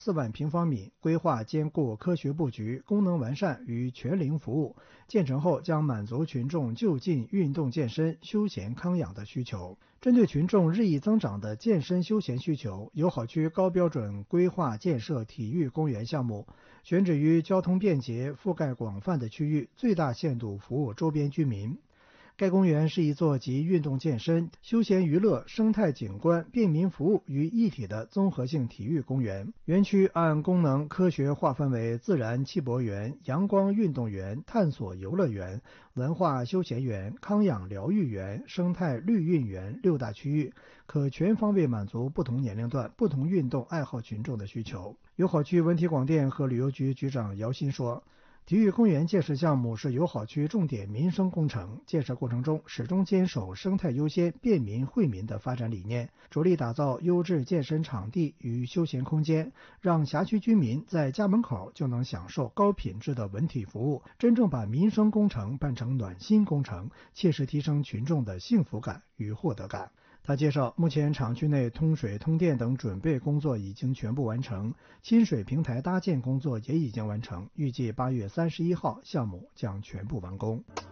4万平方米，规划兼顾科学布局、功能完善与全龄服务。建成后将满足群众就近运动健身、休闲康养的需求。针对群众日益增长的健身休闲需求，友好区高标准规划建设体育公园项目，选址于交通便捷、覆盖广泛的区域，最大限度服务周边居民。该公园是一座集运动健身、休闲娱乐、生态景观、便民服务于一体的综合性体育公园。园区按功能科学划分为自然汽泊园、阳光运动园、探索游乐园、文化休闲园、康养疗愈园、生态绿运园6大区域，可全方位满足不同年龄段、不同运动爱好群众的需求。友好区文体广电和旅游局局长姚鑫说，体育公园建设项目是友好区重点民生工程，建设过程中始终坚守生态优先、便民惠民的发展理念，着力打造优质健身场地与休闲空间，让辖区居民在家门口就能享受高品质的文体服务，真正把民生工程办成暖心工程，切实提升群众的幸福感与获得感。他介绍，目前厂区内通水通电等准备工作已经全部完成，亲水平台搭建工作也已经完成，预计8月31号项目将全部完工。